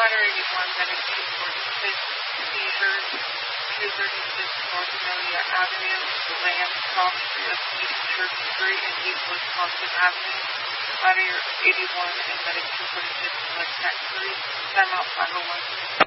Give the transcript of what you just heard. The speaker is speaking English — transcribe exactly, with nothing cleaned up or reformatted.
Ladder eighty-one, Medic two forty-six, Seizures, two thirty-six North Amelia Avenue, Land Cross East Church Street, and East Wisconsin Avenue. Ladder eighty-one and Medic two forty-six, West Tax Street, Time out five oh one.